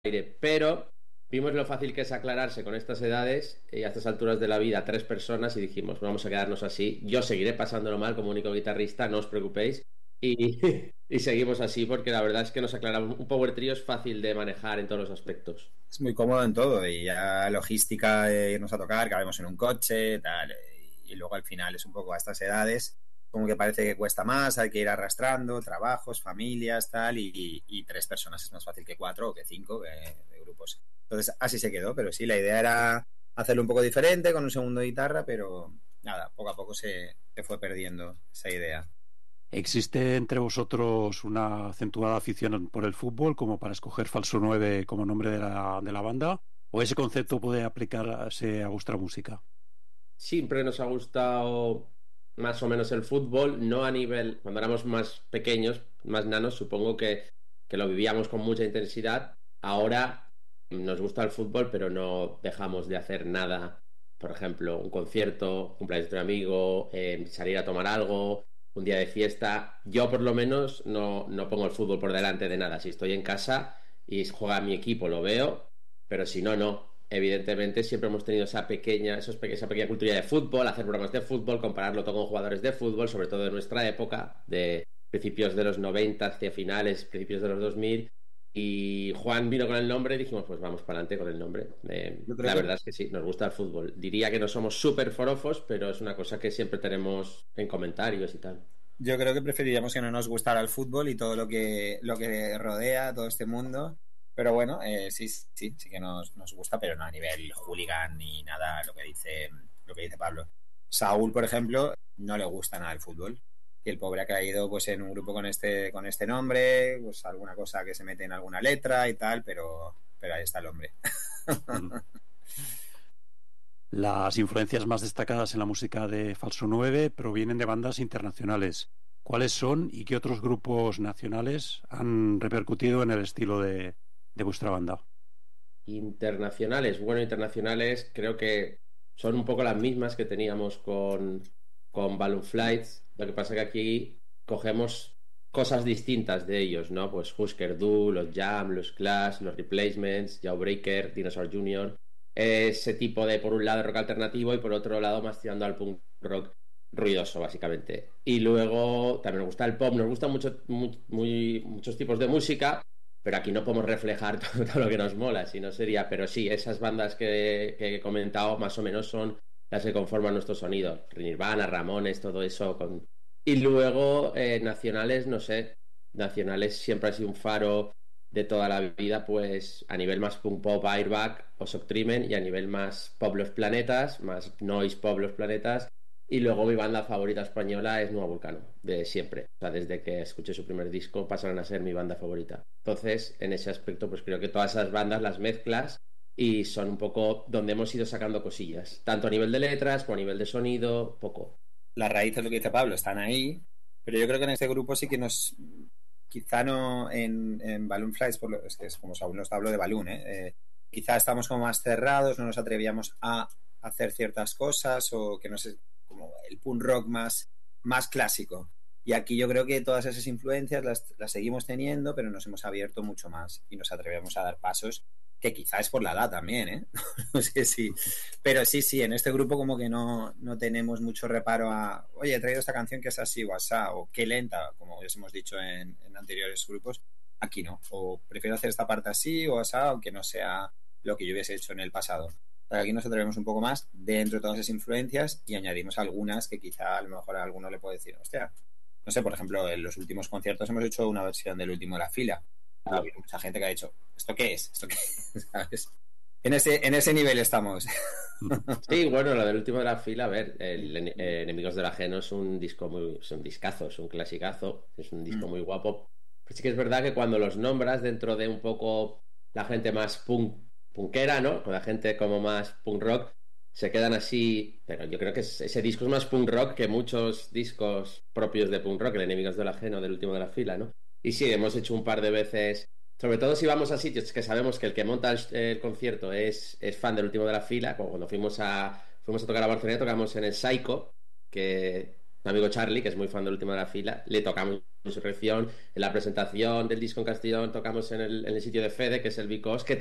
aire, pero vimos lo fácil que es aclararse con estas edades y a estas alturas de la vida, 3 personas, y dijimos, vamos a quedarnos así. Yo seguiré pasándolo mal como único guitarrista, no os preocupéis. Y, y seguimos así porque la verdad es que nos aclaramos. Un power trio es fácil de manejar en todos los aspectos. Es muy cómodo en todo y ya logística de irnos a tocar, cabemos en un coche, tal, y luego al final es un poco a estas edades como que parece que cuesta más, hay que ir arrastrando trabajos, familias, tal, y 3 personas es más fácil que 4 o que 5 de grupos. Entonces así se quedó, pero sí, la idea era hacerlo un poco diferente con un segundo de guitarra, pero nada, poco a poco se fue perdiendo esa idea. ¿Existe entre vosotros una acentuada afición por el fútbol como para escoger Falso 9 como nombre de la banda? ¿O ese concepto puede aplicarse a vuestra música? Siempre nos ha gustado más o menos el fútbol, no a nivel, cuando éramos más pequeños, más nanos, supongo que lo vivíamos con mucha intensidad. Ahora nos gusta el fútbol, pero no dejamos de hacer nada. Por ejemplo, un concierto, cumpleaños de un amigo, salir a tomar algo, un día de fiesta. Yo por lo menos no pongo el fútbol por delante de nada. Si estoy en casa y juega mi equipo, lo veo, pero si no, no. Evidentemente siempre hemos tenido esa pequeña cultura de fútbol, hacer bromas de fútbol, compararlo todo con jugadores de fútbol, sobre todo de nuestra época, de principios de los 90 hacia finales, principios de los 2000. Y Juan vino con el nombre y dijimos, pues vamos para adelante con el nombre. La verdad es que sí, nos gusta el fútbol. Diría que no somos súper forofos, pero es una cosa que siempre tenemos en comentarios y tal. Yo creo que preferiríamos que no nos gustara el fútbol y todo lo que rodea, todo este mundo. Pero bueno, sí que nos gusta, pero no a nivel hooligan ni nada lo que dice Pablo. Saúl, por ejemplo, no le gusta nada el fútbol. Y el pobre ha caído pues en un grupo con este nombre, pues alguna cosa que se mete en alguna letra y tal, pero ahí está el hombre. Las influencias más destacadas en la música de Falso 9 provienen de bandas internacionales. ¿Cuáles son y qué otros grupos nacionales han repercutido en el estilo de vuestra banda? Internacionales, creo que son un poco las mismas que teníamos con Balloon Flights. Lo que pasa que aquí cogemos cosas distintas de ellos, ¿no? Pues Husker Du, los Jam, los Clash, los Replacements, Jawbreaker, Dinosaur Jr. Ese tipo de, por un lado, rock alternativo y por otro lado más tirando al punk rock ruidoso, básicamente. Y luego también nos gusta el pop, nos gustan muchos tipos de música, pero aquí no podemos reflejar todo lo que nos mola, si no sería. Pero sí, esas bandas que he comentado más o menos son las que conforman nuestro sonido. Nirvana, Ramones, todo eso. Y luego, nacionales, no sé. Nacionales siempre ha sido un faro de toda la vida, pues a nivel más punk pop, Airbag o Subtrimen, y a nivel más pop Los Planetas, más noise pop Los Planetas. Y luego mi banda favorita española es Nuevo Vulcano, de siempre. O sea, desde que escuché su primer disco pasaron a ser mi banda favorita. Entonces, en ese aspecto, pues creo que todas esas bandas las mezclas y son un poco donde hemos ido sacando cosillas, tanto a nivel de letras como a nivel de sonido, poco. Las raíces, lo que dice Pablo, están ahí, pero yo creo que en este grupo sí que quizá no en Balloon Flights, es que es como Saúl nos habló de Balloon, quizá estamos como más cerrados, no nos atrevíamos a hacer ciertas cosas, o que no sé, como el punk rock más clásico. Y aquí yo creo que todas esas influencias las seguimos teniendo, pero nos hemos abierto mucho más y nos atrevemos a dar pasos, que quizá es por la edad también, no sé si. Pero sí, en este grupo como que no tenemos mucho reparo a, oye, he traído esta canción que es así o asá, o qué lenta, como les hemos dicho en anteriores grupos. Aquí no, o prefiero hacer esta parte así o asá, aunque no sea lo que yo hubiese hecho en el pasado. Aquí nos atrevemos un poco más dentro de todas esas influencias y añadimos algunas que quizá a lo mejor a alguno le puede decir, hostia, no sé, por ejemplo, en los últimos conciertos hemos hecho una versión del último de la fila. Ha habido mucha gente que ha dicho, ¿esto qué es? ¿Esto qué es? ¿Sabes? En ese nivel estamos. Sí, bueno, lo del último de la fila, a ver, Enemigos del Ajeno es un discazo, es un clasicazo, es un disco muy guapo. Pero sí que es verdad que cuando los nombras dentro de un poco la gente más punkera, ¿no? Con la gente como más punk rock, se quedan así, pero yo creo que ese disco es más punk rock que muchos discos propios de punk rock, el Enemigos del Ajeno, del último de la fila, ¿no? Y sí, hemos hecho un par de veces, sobre todo si vamos a sitios que sabemos que el que monta el concierto es fan del último de la fila, como cuando fuimos a tocar a Barcelona, tocamos en el Psycho, que amigo Charlie, que es muy fan del último de la fila, le tocamos Insurrección, en la presentación del disco en Castellón tocamos en el sitio de Fede, que es el Because, que